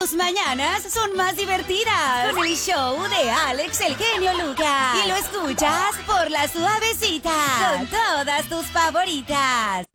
Tus mañanas son más divertidas con el show de Alex el genio Lucas. Y lo escuchas por La Suavecita con todas tus favoritas.